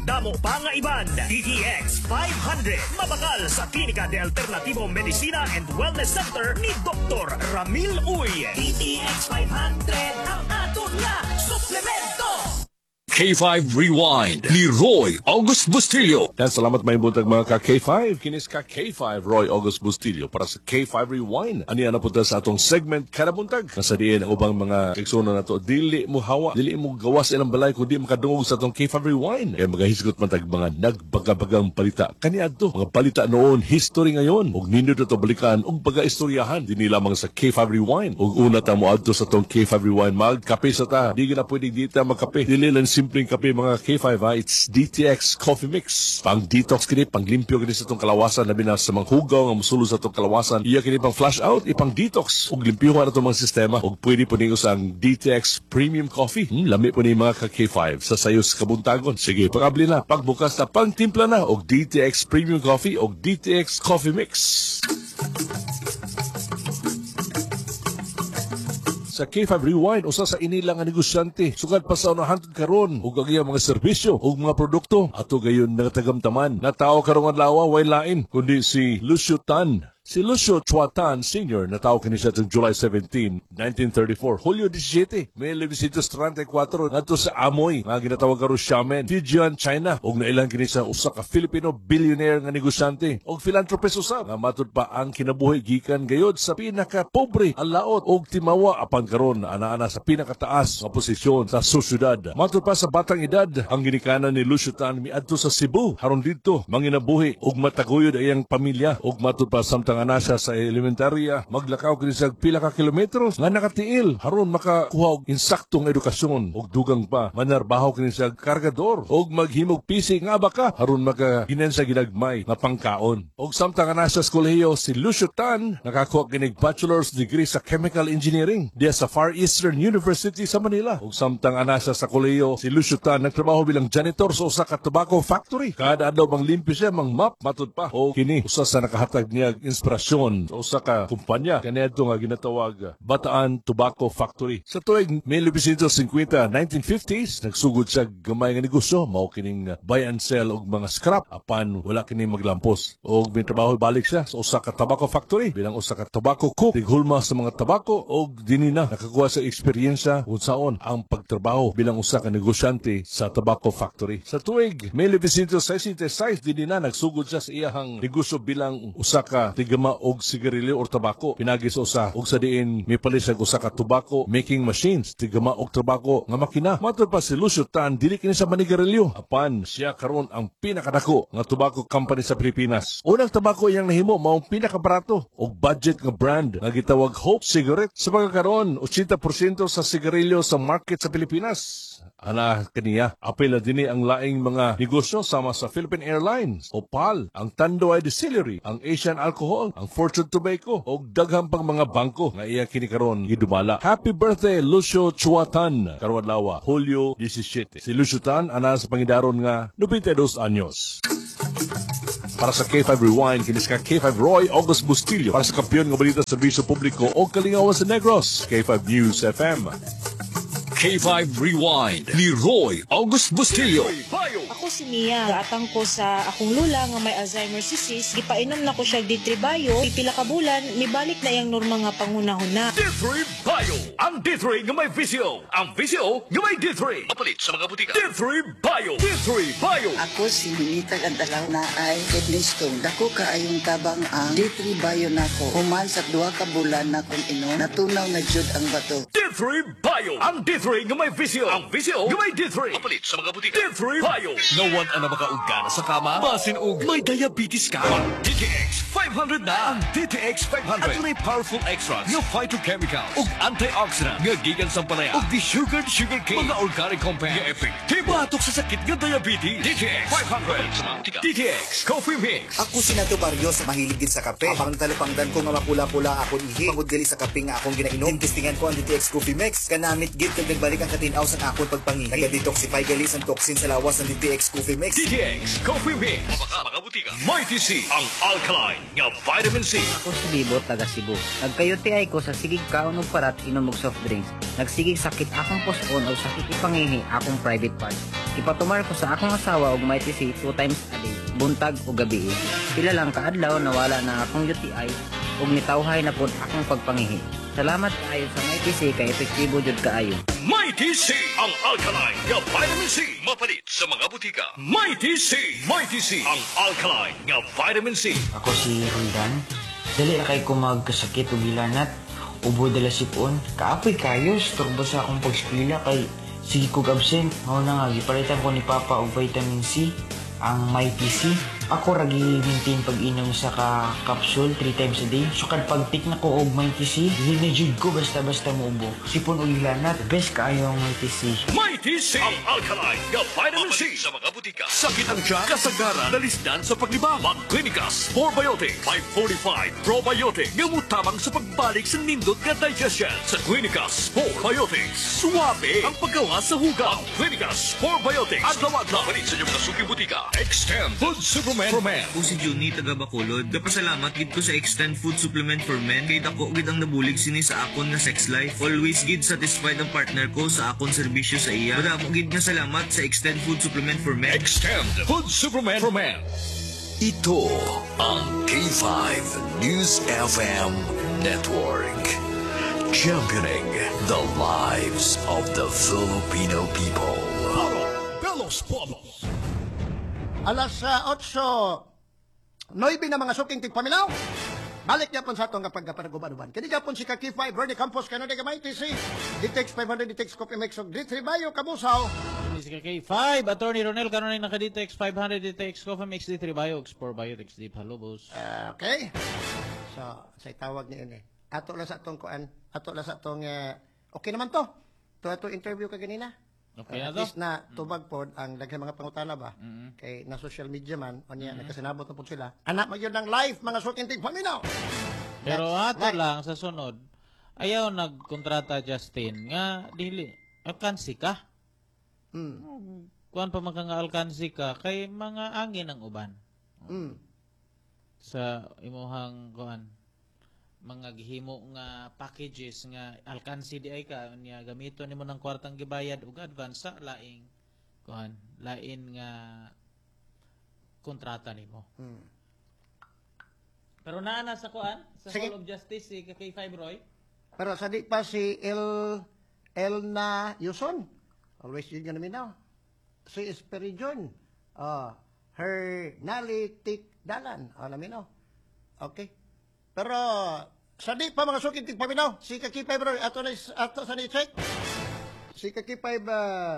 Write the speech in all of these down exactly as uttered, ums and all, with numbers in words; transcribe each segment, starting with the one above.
damo pa nga iban. D T X five hundred. Mabakal sa Klinika de Alternativo Medicina and Wellness Center ni Doctor Ramil Uy. D T X five hundred ang ato nga suplemento. K five Rewind ni Roy August Bustillo. Dan salamat may buntag mga ka K five. Kinis ka K five Roy August Bustillo para sa K five Rewind. Ani na punta sa atong segment kada buntag. Nasa diin ang ubang mga kigsuno na to. Dili mo hawa, dili mo gawas ilang balay kundi makadungog sa atong K five Rewind. Kaya magahisgot man tag mga nagbagabagang balita. Kaniadto mga balita noon, history ngayon. Ug nindot to balikan ug baga-istoryahan dinhi lamang sa K five Rewind. Ug una ta mo adto sa atong K five Rewind. Magkape sa ta. Di na pwedeng di ta magkape. Dili lang simpleng kape mga K five ha. It's D T X Coffee Mix. Pang detox kini, pang limpyo kini sa itong kalawasan. Labi na sa mga hugaw nga musulo sa itong kalawasan. Iya kini pang flush out, ipang detox. Ug limpyo ka na itong mga sistema. Ug pwede po niyo ang D T X Premium Coffee. Hmm, lami po ni mga ka K five sa sayos kabuntagon. Sige, pagabli na, pagbukas na, pang timpla na. Ug D T X Premium Coffee ug D T X Coffee Mix. Sa K five Rewind, usa sa inilang nga negosyante. Sugad pa sa unahan karon ug ang iyang mga serbisyo ug mga produkto. Ato gayon nagatagamtaman. Natao karong adlaw way lain kundi si Lucio Tan. Si Lucio Chua Tan Senior natao kini siya tong July seventeenth, nineteen thirty-four. Hulyo seventeen, mil novecientos treinta y cuatro ngadto sa Amoy nga ginatawag karo Xiamen, Fujian, China. Ug nailang kini sa usa ka Filipino billionaire nga negosyante ug philanthropist usab. Nga matud pa ang kinabuhi gikan gayod sa pinaka pobre, alaot ug timawa apan karon ana-ana sa pinakataas nga posisyon sa sosyedad. Matud pa sa batang edad ang ginikanan ni Lucio Tan miadto sa Cebu haron didto manginabuhi ug mataguyod iyang pamilya ug matud pa samtang nga na siya sa elementarya, maglakaw kini sa pila ka kilometros nga nakatiil haron makakuha og insaktong edukasyon ug dugang pa manarbaho kini sa kargador ug maghimog pisi nga baka haron makaginan sa ginagmay nga pangkaon. Ug samtang nga na siya sa kolehiyo, si Lucio Tan nakakuha kini bachelor's degree sa chemical engineering diya sa Far Eastern University sa Manila. Ug samtang nga na siya sa kolehiyo, si Lucio Tan nagtrabaho bilang janitor sa usa ka tobacco factory. Kada adlaw mang limpyo siya mang map matud pa o kini usa sa nakahatag niya inspirasyon o sa ka kumpanya kaniadto nga ginatawag Bataan Tobacco Factory. Sa tuig mil novecientos cincuenta, nineteen fifties, nagsugod sa gamay nga negosyo, mao kining buy and sell og mga scrap apan wala kini maglampos. Og trabaho balik siya sa usa ka tobacco factory bilang usa ka tobacco cook, tighulma sa mga tabako og dinhi na nakakuha sa eksperyensya unsaon ang pagtrabaho bilang usa ka negosyante sa tobacco factory. Sa tuig mil novecientos sesenta y seis, dinhi na nagsugod siya sa iyahang negosyo bilang usa ka tigama og sigarilyo or tabako. Pinagi sa usa og sa diin mipalit sa usa ka tobacco making machines, tigama og tabako nga makina. Matud pa si Lucio Tan dili kini sa manigarilyo apan siya karon ang pinakadako nga tobacco company sa Pilipinas. Unang tabako iyang nahimo mao pinakabarato og budget nga brand nga gitawag Hope Cigarette. Sa pagkakaroon eighty percent sa sigarilyo sa market sa Pilipinas. Ana kaniya apela dinhi ang laing mga negosyo sama sa Philippine Airlines, Opal, ang Tanduay Distillery, ang Asian Alcohol, ang Fortune Tobacco ug daghang pang mga bangko nga iya kini karon gidumala. Happy birthday Lucio Chua Tan karong adlaw, Hulyo seventeen. Si Lucio Tan ana sa pangidaron nga ninety-two anyos. Para sa K five Rewind, kinis ka K five Roy August Bustillo para sa kampiyon nga balita sa serbisyo publiko o kalingawan sa Negros, K five News F M. K five Rewind ni Roy August Bustillo. Ako si Mia, gaatang ko sa akong lula nga may Alzheimer's disease, gipainom na ko siya D three Bio, pipila ka bulan, mibalik na yang norma nga pangunahuna. D three Bio, ang D three nga may visyo, ang visyo nga may D three. Mapalit sa mga butika. D three Bio, D three Bio. Ako si Minita Gandalaw na ay kidney stone. Dako ka ayong tabang ang D three Bio nako. Human sa duha ka bulan na kung inom, natunaw na jud ang bato. D three Bio, ang D three nga may visyo, ang visyo nga may D three. Mapalit sa mga butika. D three Bio. Nawan ang makaugana sa kama, basin og may diabetes ka. D T X five hundred na. Ang D T X five hundred. At may powerful extracts nga phytochemicals ug antioxidant nga gikan sa palaya ug di-sugared sugar cane. Mga organic compounds nga epektibo batok sa sakit nga diabetes. D T X five hundred. D T X Coffee Mix. Ako si Nato Barrio sa mahiligid sa kape. Apang talapangdan ko nga mapula-pula akong ihi. Pagod gali sa kape nga akong ginainom. Tintistingan ko ang D T X Coffee Mix. Kanamit gid kag balik ang katinaw sa akon pagpangihi. Naga-detoxify gali sa toxin sa lawas ng D T X Coffee Mix. D T X Coffee Mix. Mabaka mga butika. Mighty C, ang alkaline nga vitamin C. Ako si Bibo, taga Cebu. Nagkayuti ay ko sa sigig kaon og parat inom og soft drinks. Nagsigig sakit akong pospon o sakit ipangihi akong private part. Ipatumar ko sa akong asawa og Mighty C two times a day, buntag o gabi. Pila lang kaadlaw nawala na akong U T I ug nitawhay na pud akong pagpangihi. Salamat kaayo sa Mighty C kay epektibo jud kaayo. Mighty C, ang alkaline nga vitamin C. Mapalit sa mga butika. Mighty C, Mighty C, ang alkaline nga vitamin C. Ako si Roldan. Dali na kay ko magkasakit o gilanat. Ubo dala sipon. Kaapoy kayo. Turbo sa akong pag-eskwela kay sige kog absent. Mao na nga, gipalitan ko ni Papa og vitamin C. Ang Mighty C. Ako ragi maintain pag-inom sa ka capsule three times a day. So kad pag-tik na ko og Mighty C, dili na jud ko basta-basta muubo. Sipon o gilanat. Best kaayo ang Mighty C. Mighty C, ang alkaline nga vitamin C. Sa mga butika. Sakit ang tiyan, kasagaran, dalisdan sa paglibang. Mag-Clinicas Probiotic five forty-five Probiotic. Ngamutabang sa pagbalik sa nindot nga digestion. Sa Clinicas Probiotics. Suwabe ang paggawa sa hugaw. Clinicas Probiotics. Adlaw-adlaw. Palit sa inyong nasuking butika. Extend Food Supplement for Men. Ako si Juni taga Bacolod. Kapasalamat gid ko sa Extend Food Supplement for Men kay dako gid ang nabulig sini sa akon nga sex life. Always gid satisfied ang partner ko sa akon serbisyo sa iya. Wala mo gid nga salamat sa Extend Food Supplement for Men. Extend Food Supplement for Men. Ito ang K five News F M Network. Championing the lives of the Filipino people. Pelos Pobos. Alas uh, otso, noybe na mga suking tigpaminaw. Balik niya po sa atong kapag kapanaguban-uban. Kini po si Kaki five, Bernie Campos, Canada Mighty C, D T X five hundred, D T X Coffee Mix, D three Bayo, Kabusaw. Ini si K five, Attorney Ronel, kanon naka D T X five hundred, D T X Coffee Mix, D three Bio, X four Biotics, Deep Halobos. Uh, okay. So, say tawag niyo yun eh. Ato lang sa atong kuan, ato lang sa atong, uh, okay naman to. To ato interview ka ganina. Okay uh, na at to? least na tubag pod ang daghang mga pangutana ba Mm-hmm. kay na social media man o niya mm-hmm. nagkasinabot na po sila anak magyud ng live mga suking tigpaminaw. Pero Next, ato next. lang sa sunod, ayaw nagkontrata Justin nga dili alkansi ka. Mm. Kuan pa man ka nga alkansi ka kay mga angin ang uban. Mm. Sa imuhang kuan mga gihimo nga packages nga alkansi di ay ka niya gamito nimo ng kwartang gibayad ug advance sa laing kuan lain nga kontrata nimo. Mm. Pero naa na sa kuan sa Sige. Hall of Justice si K five Roy. Pero sa di pa si El Elna Yuson. Always yun nga namin now. Si Esperijon. Uh, her nalitik dalan. Alam mo. Okay. Pero sa di pa mga suking tigpaminaw, si Kaki five Roy, ato, na, ato sa ni-check. Si Kaki five uh,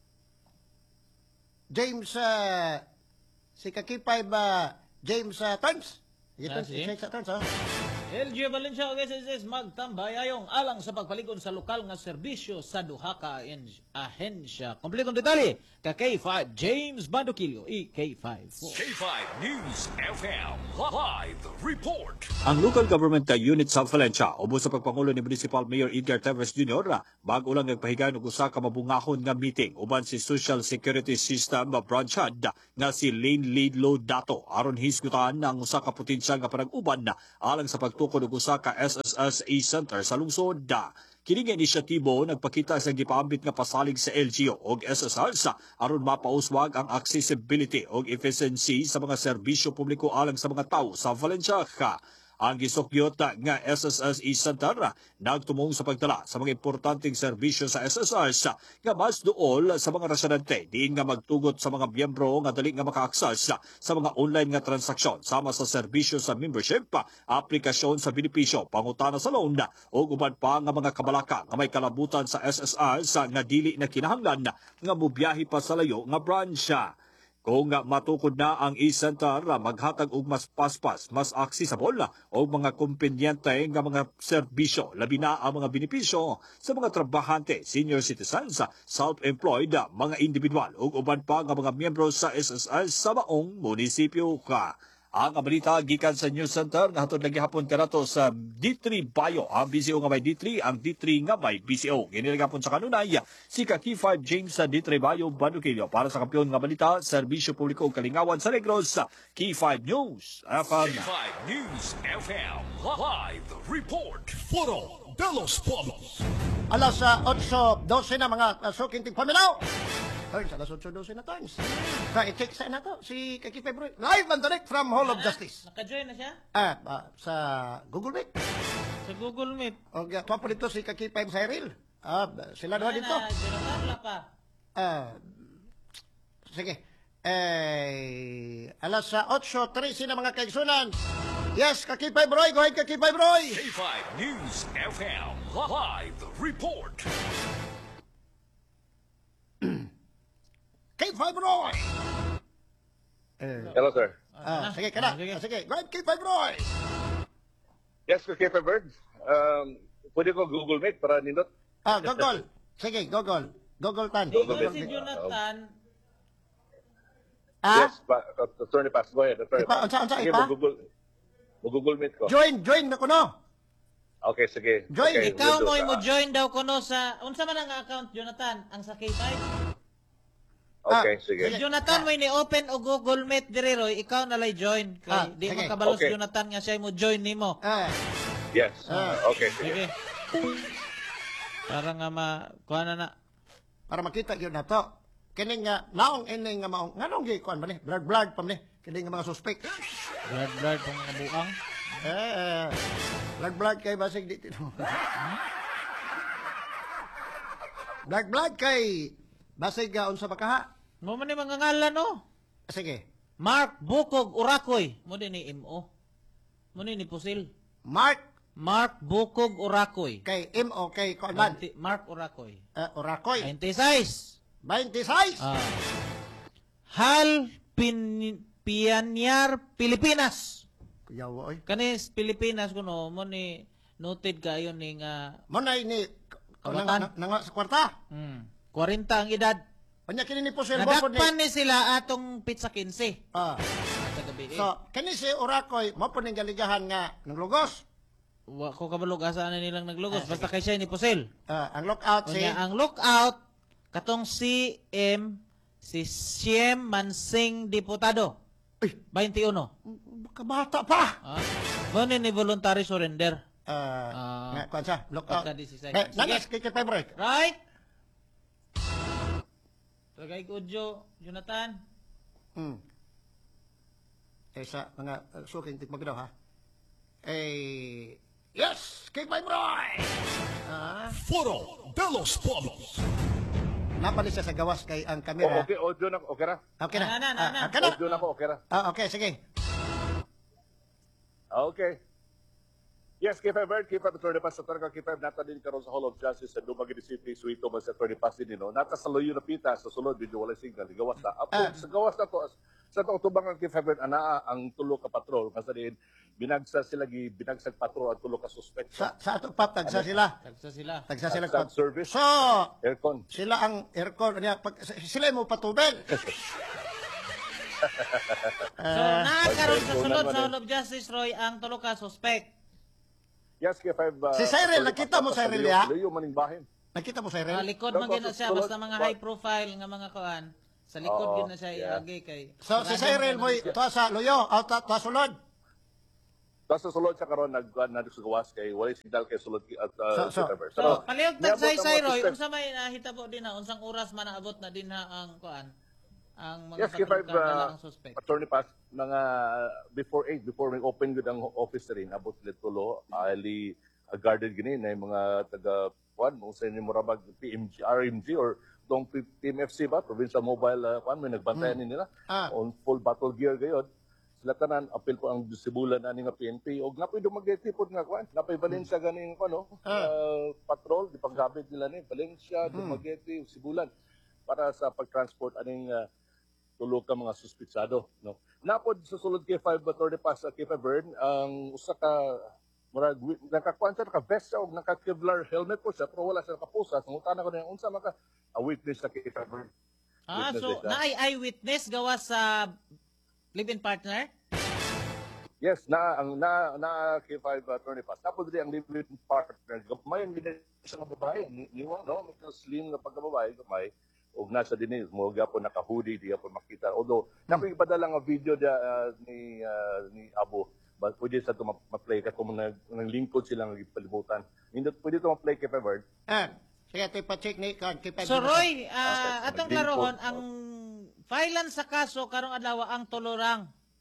James uh, si Kaki five uh, James uh, Turns. Ito Ah, si si? James uh, Turns, oh. L G Valencia guys is magtambay ayong alang sa pagpaligon sa lokal nga serbisyo sa duha ka en- ahensya. Kompletong detalye ka K five James Bandokilio E K five. K five News F M Live Report. Ang local government unit sa Valencia ubos sa pagpangulo ni Municipal Mayor Edgar Teves Junior bago lang nagpahigayon og usa ka mabungahon nga meeting uban si Social Security System branch head nga si Lane Lidlo Dato aron hisgutan ang usa ka potensyal nga panag-uban alang sa pagtukod og usa ka S S S A center sa lungsod. Kini nga inisyatibo nagpakita sa gipaambit nga pasalig sa L G O ug S S R sa aron mapauswag ang accessibility ug efficiency sa mga serbisyo publiko alang sa mga tawo sa Valencia. Ang gisukyot nga S S S A Center nagtumong sa pagdala sa mga importanteng serbisyo sa S S R sa nga mas duol sa mga residente diin nga magtugot sa mga miyembro nga dali nga maka-access sa mga online nga transaksyon sama sa serbisyo sa membership, aplikasyon sa benepisyo, pangutana sa loan o uban pa nga mga kabalaka nga may kalabutan sa S S R sa nga dili na kinahanglan nga mubiyahe pa sa layo nga branch. Kung matukod na ang e-center, maghatag og mas paspas, mas accessible o mga kumpenyente nga mga serbisyo, labi na ang mga benepisyo sa mga trabahante, senior citizens, self-employed, mga individual o uban pa nga mga miyembro sa S S R sa maong munisipyo. Ang abalita gikan sa News Center nga hatod lagi hapon kanato sa D three Bio. Ang B C O nga may D three, ang D three nga may B C O. Gini hapon sa kanunay si Kaki five James sa D three Bio Bandukilyo para sa kampiyon nga balita, serbisyo publiko ug kalingawan sa Negros sa Key five News F M. Key five News F M Live Report. Foro de los Pueblos. Alas uh, eight twelve na mga uh, sukinting paminaw. Turns, alas eight twelve na turns. Kaya i-check sa na to, si Kaki February. Live and direct from Hall of Justice. Naka-join na siya? Ah, ah, sa Google Meet. Sa Google Meet. O, uh, tuwa po dito si Kaki Five Cyril. Ah, sila doon dito. Na, Jonathan pa. Ah, sige. Eh, alas uh, eight thirty na mga kaigsunan. Yes, Kaki Five Roy. Go ahead, Kaki Five Roy. K five News F M Live Report. K five Roy. Eh, Hello, sir. ah, sige, kada. Ah, sige, go ahead, K five Roy. Yes, Sir Kepa Bird. Um, pwede ko Google Meet para nindot? Ah, Google. Sige, Google. Google tan. Google Ikaw Meet. si Jonathan. Ah? Yes, pa, uh, attorney pass. Go ahead, attorney Ipa, pass. unsa, unsa, Sige, ipa? mag-Google, mag-Google Meet ko. Join, join na ko no. Okay, sige. Join. Okay, Ikaw we'll mo do. mo Ah, join daw kuno sa unsa man ang account Jonathan ang sa K five. Okay, Ah, sige. Si Jonathan mo ni open o Google Meet dire Roy, ikaw na lay join. Kay Ah, di sige. makabalos Okay. Jonathan nga siya mo join nimo. Ah, Yes. Ah. Okay, sige. Sige. Para nga ma kuha na na. para makita gyud nato. Kini nga naong ini nga maong nganong gi kuan ba ni? Blood blood pa ni. Kini nga mga suspect. Blood blood pang buang. Eh, blood blood kay basig di tino. Blood blood kay basig ga unsa ba kaha? Mo man ni mga ngalan no. Sige. Mark Bukog Urakoy. Mo din ni M O. Mo ni ni Pusil. Mark Mark Bukog Urakoy. kay M O kay kuan man. Twenty- Mark Urakoy. Uh, Orakoy. twenty-six. twenty-six. Ah. Hal Pin Pianyar Pilipinas. Kuyawa oy. Kanis Pilipinas kuno mo ni noted kayo ni nga Mo na ini Kawatan. nang nang sa kwarta. hmm, forty ang edad. Unya kini ni Pusel mo pod ni. Nadakpan ni sila atong pizza quince. Ah. Sa gabi. So, kani si Orakoy mo po ning galigahan nga naglugos. Wa ko kabalog asa na nilang naglugos basta kay siya ni Pusel. Ah, ang lookout si Unya ang lookout katong si M si Siem Mansing Diputado. Uy, twenty-one. kabata pa. Ah. Mo ni ni voluntary surrender. Ah, Ah. nga kuan sa lookout. Pagka di si Sai. Eh, Sige. nanas kay kay break. Right? Tagay ko, Jo, Jonathan. Hmm. Eh sa mga uh, suking tikmag daw ha. Eh, yes, kay Five Roy. Ah, Foro de los Pueblos. napali siya sa gawas kay ang Oh, kamera. okay, audio na, okay na? Okay na. Na, na, na, Ah, na. okay na. Audio na ko, okay na? Ah, okay, sige. Okay. Yes, K five Bird, K five Attorney Pass, Attorney K five, nata din karon sa Hall of Justice sa Dumaguete City, Suito, mas Attorney Pass din, no? Nata sa Loyo na pita, sa sulod, medyo wala signal, gawas na. Apo, Ah. sa gawas na to, sa itong tubang ang K five Bird, anaa ang tulo ka patrol, kasi din, binagsa sila, gi- binagsag patrol ang tulo ka suspect. Sa sa ato pap tagsa sila. Tagsa sila. Tagsa sila Tagsag service, So, aircon. sila ang aircon niya pag sila mo patubel. So, nakakaroon sa Pag- sulod pag- sa Hall of Justice, Roy, ang tulo ka suspect. Yes, K five. Uh, Si Cyril, Attorney nakita Pass, mo, sa Cyril, Loyo- ya? Loyo maning bahin. Nakita mo Sa Cyril? likod Sulod, man gina siya, sulod, basta mga sulod. high profile nga mga kuan. Sa likod Oo, yun na siya yeah. iagay kay. So si Cyril mo to sa Loyo, o to, to sulod. Tapos sa sulod siya karon nag nagsugawas kay wala signal kay sulod at uh, So- so- K five Bird. So, palihog tag niabot say ang say mga Roy, suspect. unsa may nahitabo din na unsang oras man naabot na din ha ang kuan. Ang mga Yes, K five, patrol uh, na ang suspect. Attorney Pass, mga before eight, before may open good ang office rin, abot ulit tulo, ali uh, guarded gini na yung mga taga, kwan, kung sa inyo morabag P M G, R M G, or dong P M F C ba, Provincial Mobile, uh, kwan, may nagbantayan Hmm. nila, Ah. on full battle gear gayon. Sila tanan, apil po ang disibulan na nga P N P, o napoy dumagetipod nga, kwan, napoy Valencia ganing, kwan, no, Ah. uh, patrol, di paggamit nila ni, Valencia, Hmm. Dumaguete, Sibulan, para sa pag-transport aning uh, tulo ka mga suspitsado, no. Napod sa sulod K five Attorney Pass sa K five Bird, ang usa ka murag nakakuan siya, naka-vest siya og naka-Kevlar helmet po siya, pero wala siya nakapusa. Nangutana ko na unsa maka a witness sa K five Bird. Ah, Witness so siya. na eyewitness gawa sa live-in partner? Yes, na ang na na K five attorney pass. Tapos din ang live partner, gamay ang sa babae, ni ni mo no, mas slim na pagkababae, gamay. Og nasa dinis mo gyapon naka-hoodie, di gyapon makita. Although hmm. nakoy ipadala nga video dia uh, ni uh, ni Abo, but pwede sa to ma-play ka kung nag nang lingkod silang palibutan. Hindi pwede to ma-play kay Peverd. Ah, sige tay pa-check ni kan kay So Roy, uh, atong klarohon ang filean sa kaso karong adlaw ang tulorang.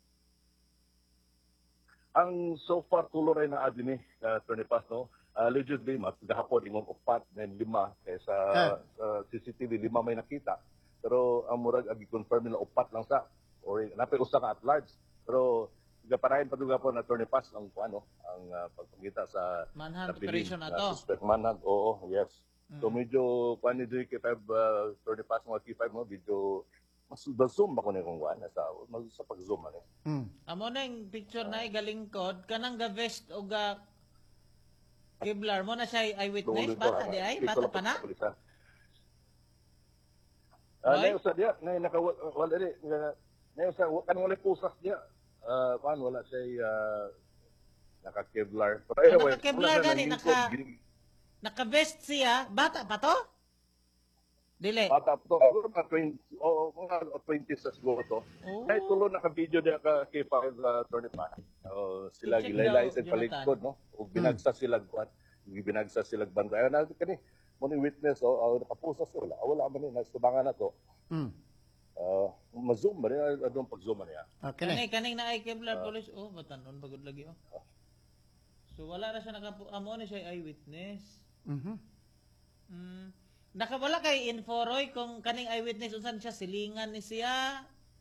Ang so far tuloy na adini uh, attorney pass no. Uh, allegedly mas gahapon ingon upat na lima kaysa Ah. uh, C C T V lima may nakita. Pero ang murag agi confirm nila upat lang sa or napay usa ka at large. Pero gaparayon pa duga po na attorney pass ang ano ang uh, pagpangita sa Manhunt nabilin operation na na to. suspect manhunt. Oo, yes. Mm. So medyo paano di K five uh, attorney pass mga K five mo video mas zoom ako na kung kuan sa mas sa pag-zoom ani. Hmm. Amo na yung picture na galingkod kanang ga-vest o ga Kevlar mo na siya eyewitness bata di ay bata pa na. Ah, Roy? na sa dia, na naka wala di na sa kan wala pusas dia. Ah, kan wala siya uh, naka-Kevlar. Pero Ah, anyway, naka-Kevlar wala siya gani, naging naka- code, gini- Naka-vest siya, bata pa to? Dili. Bata po to. Siguro mga twenty, o mga twenty sa siguro to. Oh. Kahit tulo naka-video dia ka K five uh, attorney pa. Oh, sila I-check gilaylay daw, sa palikod, no? O binagsa sila kuan. Binagsa sila bandayan na kani. Mo ni witness o oh, nakapusas wala. Wala man ni nagsubangan na to. Hmm. Uh, ma-zoom ba rin? Anong pag-zoom niya? Okay Kani kaning na ay Kevlar police. Oh, batanon pagod lagi oh. So wala na siya naka amo ni siya eyewitness. Mhm. Mm. Nakawala kay info Roy kung kaning eyewitness unsan siya silingan ni siya.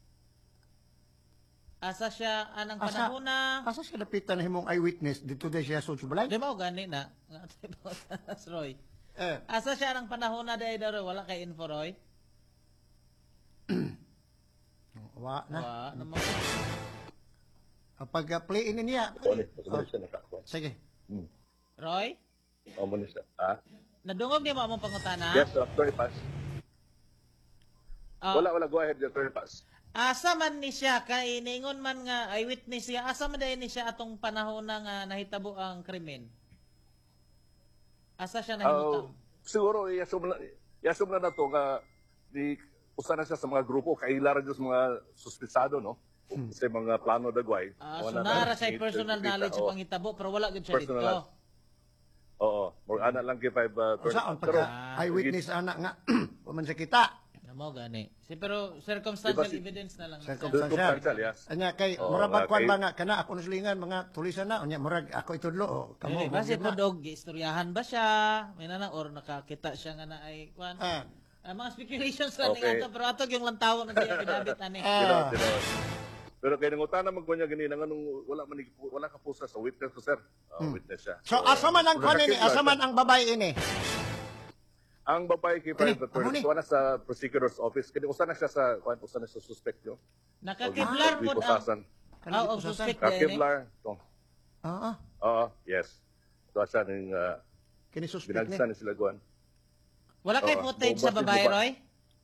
Asa siya anang Asa- panahon na. Asa siya napitan himong eyewitness dito day siya sa Subalay? Di mo gani na. Roy. Eh, Asa siya anang panahon na day daw Roy? Wala kay info Roy. wa na. Wa naman. Pag uh, play in niya. Ito ni, kasi siya nakakuha. Sige. Hmm. Roy, O mo ni siya. Ah? nadungog ni mo among pangutana. Yes, uh, attorney pass. Ah, Wala, wala. Go ahead, attorney pass. Asa man ni siya kay ningon man nga eyewitness siya. Asa man dayon ni siya atong panahon na nga nahitabo ang krimen. Asa siya Uh, nahimutang. siguro, yasum na, yasum na na to nga di, usa na siya sa mga grupo. Kailara sa mga suspitsado, no? Hmm. Sa mga plano dagway. Ah, Wala so na- nara sa personal kita, knowledge oo. sa panghitabo pero wala gid siya Personal dito. knowledge. Oo. More ana lang kay five uh, attorney Saan pass. Pero, pagka eyewitness anak nga wa man siya kita. Namo gani. Si pero circumstantial Diba si- evidence na lang. siya. Circumstantial. circumstantial, yes. Anya kay Oo, murag nga, kwan kay- ba nga kana ako nusilingan mga tulisan na unya murag ako itudlo o Dili, kamo. basit mo mo dog giistoryahan ba siya? May nana or nakakita siya nga na ay kwan. Ah. Ah, mga speculations lang Okay. ni ato pero atog yung lantawon na siya pinabit ani. Ah. Tinaw, tinaw. Pero kay nangutana man kunya ganina nga nung wala man ni- wala ka pusa sa witness ko sir. Uh, Witness siya. So asa man ang kung kwan ini, nakakita asa siya- man ang babae ini. Ang babae kay Kani, private amo attorney, ni. so na sa prosecutor's office. Kaya usa na siya sa kuan usa na sa suspect yo. Nakakiblar Di mo ang pusasan. Ah, ang suspect Ka niya ini. Kevlar. To. Ah, ah. Oo, yes. So siya ning uh, Kini suspect ni. binagsan ni sila kuan. Wala kay Oo, footage bumaba sa si babae, baba. Roy?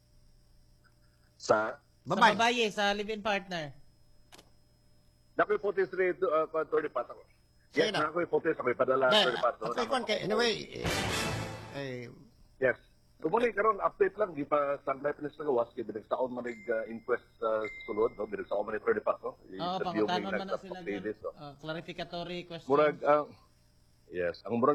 Sa Sa Babae. babae, sa live-in partner. Nakoy footage rate uh, pa attorney pat ako. Sige Yes, na. nakoy footage ako ipadala Dahil, attorney pat. atay kwan kay anyway. Eh, eh, Yes. So muli karon update lang di pa sunlight na sa gawas kay binagsaon man nig uh, inquest sa sulod no binagsaon man ni attorney pat no. Oo, Interview pangutanon may man na sila. nagpa-playlist, no? Uh, clarificatory question. Murag ang yes, ang murag